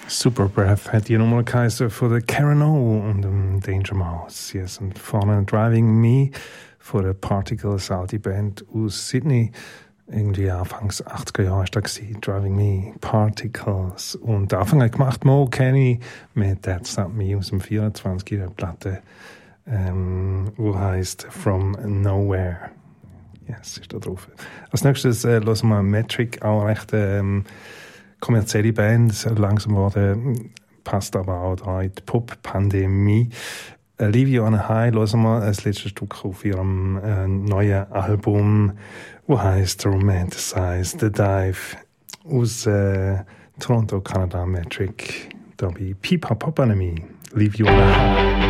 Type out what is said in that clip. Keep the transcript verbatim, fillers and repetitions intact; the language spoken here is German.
Super Breath hat die Nummer geheißen von der Karen O und dem Danger Mouse. Yes, und vorne Driving Me von der Particles, alte Band aus Sydney. Irgendwie Anfangs achtziger Jahre war das Driving Me, Particles. Und den Anfang hat gemacht Mo Kenny mit That's Not Me aus dem vierundzwanziger Platte, ähm, wo heißt From Nowhere. Yes, ist da drauf. Als nächstes äh, hören wir Metric, auch recht ähm, kommerzielle Band, langsam geworden, passt aber auch da in die Pop-Pandemie. Uh, Leave You on a High hören wir das letzte Stück auf ihrem äh, neuen Album, wo heißt Romanticize the Dive, aus äh, Toronto, Kanada, Metric, da bei Pipa Popanemy. Leave You on a High.